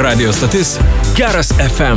Radio stotis Geras FM.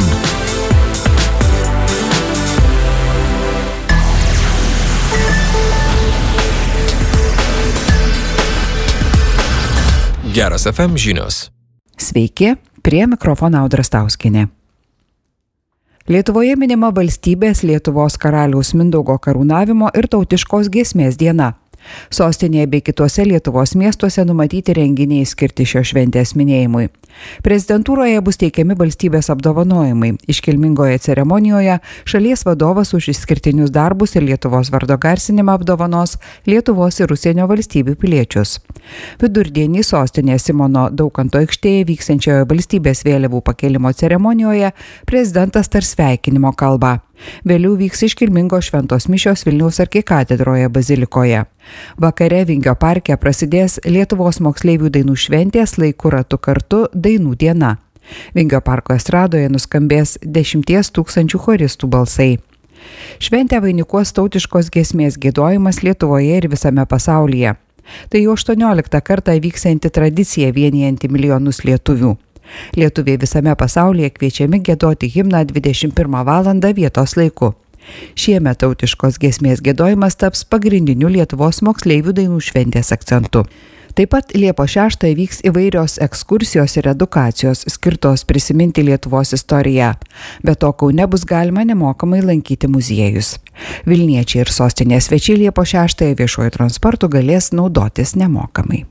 Geras FM žinios. Sveiki, prie mikrofono Audra Stauskienė. Lietuvoje minima valstybės Lietuvos karaliaus Mindaugo karūnavimo ir tautiškos giesmės diena. Sostinėje bei kitose Lietuvos miestuose numatyti renginiai skirti šios šventės minėjimui. Prezidentūroje bus teikiami valstybės apdovanojimai. Iškilmingoje ceremonijoje šalies vadovas už išskirtinius darbus ir Lietuvos vardo garsinimą apdovanos Lietuvos ir užsienio valstybių piliečius. Vidurdienį sostinės Simono Daukanto aikštėje vyksiančioje valstybės vėliavų pakėlimo ceremonijoje prezidentas tars sveikinimo kalbą. Vėliau vyks iškilmingos šventos mišios Vilniaus arkikatedroje bazilikoje. Vakare Vingio parke prasidės Lietuvos moksleivių dainų šventės Laiku ratu kartu dainų diena. Vingio parko estradoje nuskambės 10 000 choristų balsai. Šventę vainikuos tautiškos giesmės giedojimas Lietuvoje ir visame pasaulyje. Tai jau 18 kartą vyksianti tradicija vienijanti milijonus lietuvių. Lietuviai visame pasaulyje kviečiami giedoti himną 21 valandą vietos laiku. Šiemet tautiškos giesmės giedojimas taps pagrindiniu Lietuvos moksleivių dainų šventės akcentu. Taip pat Liepos 6 vyks įvairios ekskursijos ir edukacijos skirtos prisiminti Lietuvos istoriją. Be to Kaune bus galima nemokamai lankyti muziejus. Vilniečiai ir sostinės svečiai Liepos 6 viešuoju transportu galės naudotis nemokamai.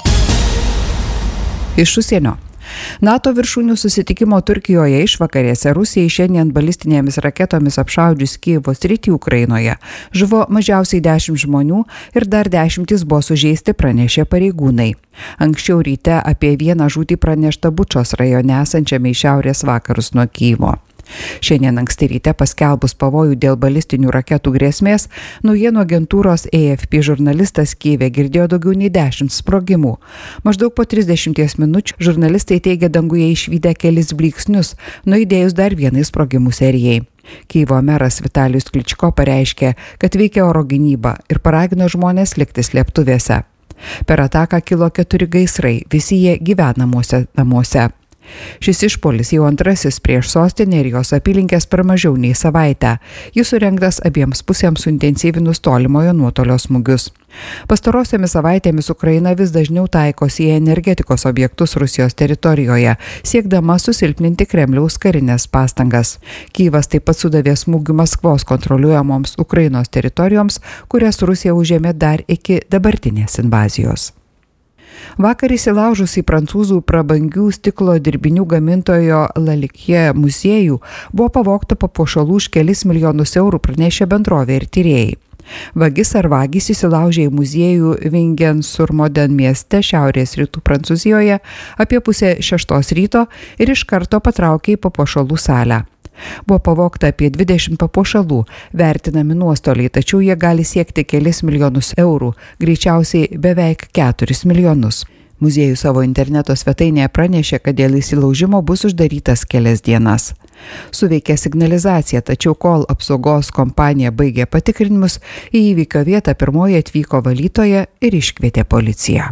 Iš užsienio. NATO viršūnių susitikimo Turkijoje išvakarėse Rusijai šiandien balistinėmis raketomis apšaudžius Kijevo sritį Ukrainoje žuvo mažiausiai 10 žmonių ir dar 10 buvo sužeisti, pranešė pareigūnai. Anksčiau ryte apie vieną žūtį pranešta Bučos rajone esančiame į šiaurės vakarus nuo Kijevo. Šiandien anksti ryte paskelbus pavojų dėl balistinių raketų grėsmės, naujienų agentūros AFP žurnalistas Kijeve girdėjo daugiau nei 10 sprogimų. Maždaug po 30 minučių žurnalistai teigia danguje išvydę kelis blyksnius, nuaidėjus dar vienai sprogimų serijai. Kijevo meras Vitalijus Kličko pareiškė, kad veikia oro gynyba ir paragino žmonės likti slėptuvėse. Per ataką kilo 4 gaisrai, visi jie gyvenamuose namuose. Šis išpuolis jau antrasis prieš sostinę ir jos apylinkės per mažiau nei savaitę. Jis surengtas abiems pusėms suintensyvinus tolimojo nuotolio smūgius. Pastarosiomis savaitėmis Ukraina vis dažniau taikosi į energetikos objektus Rusijos teritorijoje, siekdama susilpninti Kremliaus karinės pastangas. Kijevas taip pat sudavė smūgių Maskvos kontroliuojamoms Ukrainos teritorijoms, kurias Rusija užėmė dar iki dabartinės invazijos. Vakar įsilaužus į prancūzų prabangių stiklo dirbinių gamintojo Lalique muziejų buvo pavogta papuošalų už kelis milijonus eurų, pranešė bendrovė ir tyrėjai. Vagis ar vagys įsilaužė į muziejų Vingen-sur-Moden mieste šiaurės rytų Prancūzijoje apie 5:30 ryto ir iš karto patraukė į papuošalų salę. Buvo pavogta apie 20 papuošalų, vertinami nuostoliai, tačiau jie gali siekti kelis milijonus eurų, greičiausiai beveik 4 milijonus. Muziejus savo interneto svetainėje pranešė, kad dėl įsilaužimo bus uždarytas kelias dienas. Suveikė signalizacija, tačiau kol apsaugos kompanija baigė patikrinimus, į įvykio vietą pirmoji atvyko valytoja ir iškvietė policiją.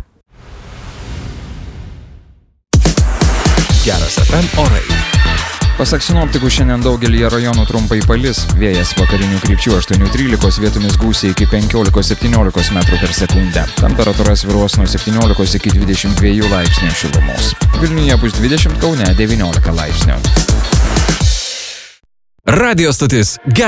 Geras FM orai. Pasak sinoptikų, šiandien daugelį rajonų trumpai palis, vėjas vakarinių krypčių 8-13, vietomis gūsiai iki 15-17 metrų per sekundę. Temperatūra svyruos nuo 17 iki 22 laipsnių šilumos. Vilniuje bus 20, Kaune 19 laipsnių. Radio stotis